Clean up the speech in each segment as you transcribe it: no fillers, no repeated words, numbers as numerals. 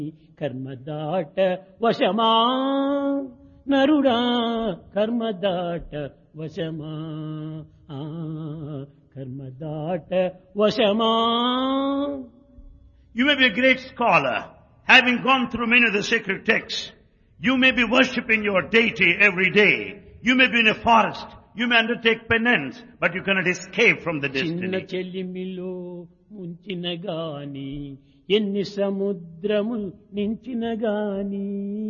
కర్మదాట వశమా నరుడా కర్మదాట వశమా కర్మదాట వశమా. You may be a great scholar, having gone through many of the sacred texts. You may be worshipping your deity every day. You may be in a forest. You may undertake penance, but you cannot escape from the చిన్న destiny. చెల్లిమిలో ముంచిన గాని ఎన్ని సముద్రములు నించిన గాని.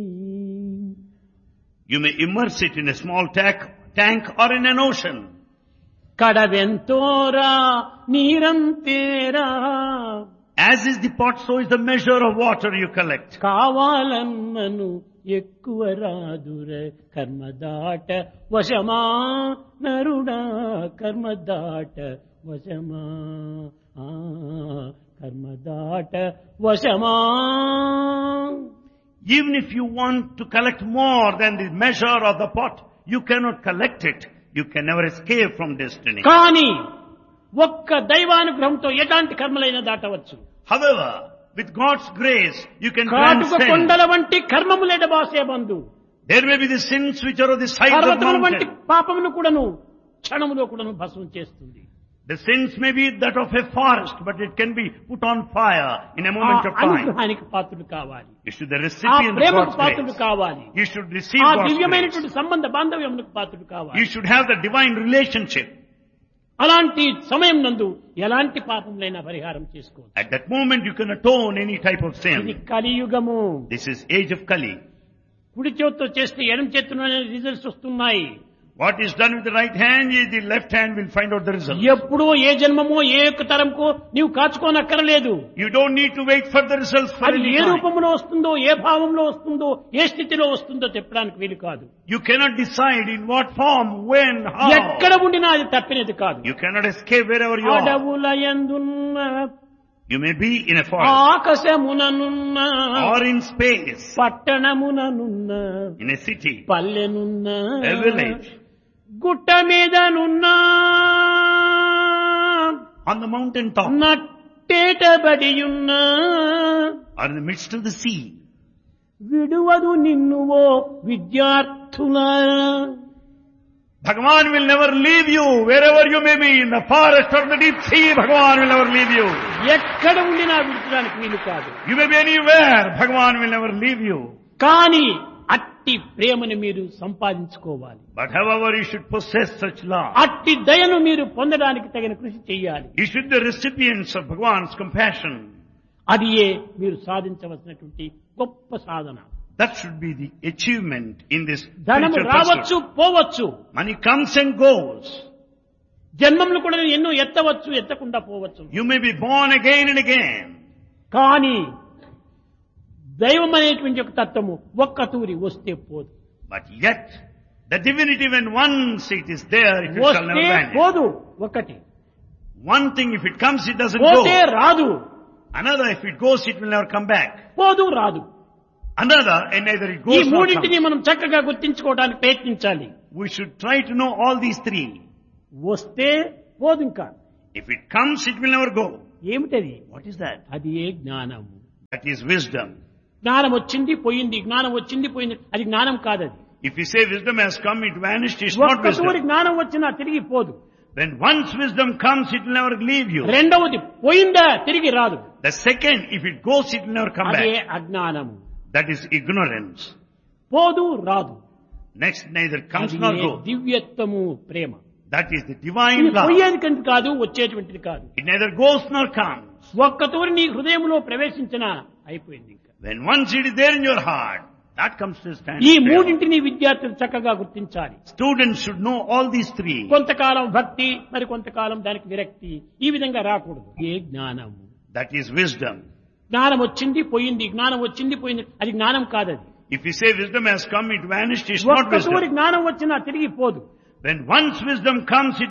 You may immerse it in a small tank or in an ocean. కడవెంతోరా నీరంతేరా. As is the pot, so is the measure of water you collect. కావాలన్నను ఎక్కువ రాదుర కర్మదాట వశమా నరుడా కర్మదాట వశమా కర్మదాట వశమా. Even if you want to collect more than the measure of the pot, you cannot collect it. You can never escape from destiny. కానీ ఒక్క దైవానుగ్రహంతో ఎలాంటి కర్మలైనా దాటవచ్చు. However, with God's grace, you can కాటుక transcend. కొండల వంటి కర్మములెడ బాసే బంధు. There may be the sins which are on the sides of పర్వతముల వంటి mountain. పాపమును కూడాను క్షణములో కూడాను భస్మం చేస్తుంది. The sins may be that of a forest, but it can be put on fire in a ఆ moment of time. అనుగ్రహానికి పాత్రుడు కావాలి. You should be the ఆ recipient of ప్రేమకు God's పాత్రుడు grace. కావాలి. You should receive ఆ God's grace. దివ్యమైనటువంటి సంబంధ బాంధవ్యములకు పాత్రుడు కావాలి. You should have the divine relationship. అలాంటి సమయం నందు ఎలాంటి పాపములైనా పరిహారం చేసుకోవచ్చు. At that moment, you can atone any type of ఇది sin. కలియుగము. This is age of Kali. కుడి చేతితో చేస్తే ఎడమ చేతిలోనే రిజల్ట్స్ వస్తున్నాయి. What is done with the right hand, the left hand will find out the result. ఎప్పుడో ఏ జన్మమో ఏ యొక్క తరంకో నీవు కాచుకోనక్కరలేదు. You don't need to wait for the results for అది any ఏ time. రూపంలో వస్తుందో, ఏ భావంలో వస్తుందో, ఏ స్థితిలో వస్తుందో చెప్పడానికి వీలు కాదు. You cannot decide in what form, when, how. ఎక్కడ ఉండినా అది తప్పినది కాదు. You cannot escape wherever you are. అడవులయందున్న You may be in a forest ఆకాశముననున్న or in space, పట్టణముననున్న in a city, పల్లెనున్న a village, గుట్ట మీదనున్న on the mountain top, నట్టేటబడియున్న or in the midst of the sea. విడువదు నిన్నువో విద్యార్థులారా. Bhagavan will never leave you wherever you may be, in the forest or the deep sea. Bhagavan will never leave you. ఎక్కడ ఉండినా విడిచడానికి వీలు కాదు. You may be anywhere. Bhagavan will never leave you. కానీ అట్టి ప్రేమను మీరు సంపాదించుకోవాలి. But however, you should possess such love. అట్టి దయను మీరు పొందడానికి తగిన కృషి చేయాలి. You should be the recipients of Bhagavan's compassion. అది మీరు సాధించవలసినటువంటి గొప్ప సాధన. That should be the achievement in this ధనము spiritual రావచ్చు, pursuit. పోవచ్చు. Money comes and goes. జన్మములు కూడా ఎన్నో ఎత్తవచ్చు, ఎత్తకుండా పోవచ్చు. You may be born again and again. కానీ దైవం అనేటువంటి ఒక తత్వము ఒక్క తూరి వస్తే పోదు. But yet, the divinity, when once it is there, it shall వస్తే never vanish. పోదు ఒకటి, One thing, if it comes, it doesn't పోతే go. రాదు. Another, if it goes, it will never come back. పోదు రాదు. Another, and neither it ఈ goes nor మూడింటిని comes. మనం చక్కగా గుర్తించుకోవడానికి ప్రయత్నించాలి. We should try to know all these three. వస్తే పోదు ఇంకా. If it comes, it will never go. ఏమిటది? What is that? అది ఏ జ్ఞానము. That is wisdom. జ్ఞానం వచ్చింది పోయింది, జ్ఞానం వచ్చింది పోయింది, అది జ్ఞానం కాదది. If you say wisdom has come, it vanished, it's not ఒక్క తూరి wisdom. జ్ఞానం వచ్చినా తిరిగి పోదు. When once wisdom comes, it will never leave you. రెండవది పోయిందా తిరిగి రాదు. The second, if it goes, it will never come అదే back. అజ్ఞానము. That is ignorance. పోదు రాదు. Next, neither comes అది nor A goes. దివ్యత్వము Prema. That is the divine ఇది love. పోయేది కంటే కాదు, వచ్చేటువంటిది కాదు. It neither goes nor comes. ఒక్క తూరి నీ హృదయంలో ప్రవేశించిన అయిపోయింది ఇంకా. When once it is there in your heart, that comes to stand ఈ still. మూడింటిని విద్యార్థులు చక్కగా గుర్తించాలి. Students should know all these three. కొంతకాలం భక్తి, మరి కొంతకాలం దానికి విరక్తి, ఈ విధంగా రాకూడదు. ఏ జ్ఞానము. That is wisdom. జ్ఞానం వచ్చింది పోయింది, జ్ఞానం వచ్చింది పోయింది, అది జ్ఞానం కాదది. If you say wisdom has come, it vanished, it's not ఒక్క తూరి wisdom. జ్ఞానం వచ్చినా తిరిగి పోదు. When once wisdom comes, it